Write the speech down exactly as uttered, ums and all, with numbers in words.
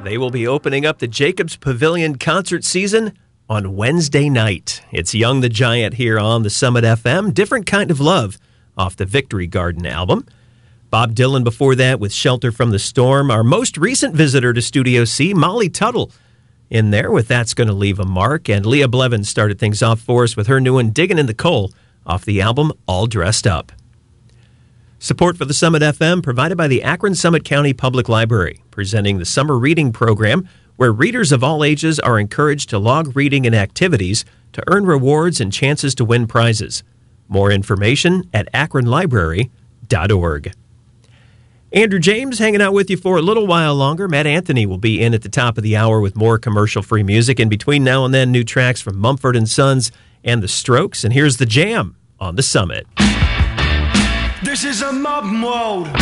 They will be opening up the Jacobs Pavilion concert season on Wednesday night. It's Young the Giant here on the Summit F M. Different Kind of Love off the Victory Garden album. Bob Dylan before that with Shelter from the Storm. Our most recent visitor to Studio C, Molly Tuttle, in there with That's Gonna Leave a Mark. And Leah Blevins started things off for us with her new one, Diggin' in the Coal, off the album All Dressed Up. Support for the Summit F M provided by the Akron Summit County Public Library, presenting the Summer Reading Program, where readers of all ages are encouraged to log reading and activities to earn rewards and chances to win prizes. More information at akron library dot org. Andrew James hanging out with you for a little while longer. Matt Anthony will be in at the top of the hour with more commercial-free music. In between now and then, new tracks from Mumford and Sons and The Strokes. And here's The Jam on the Summit. This is a mob mode.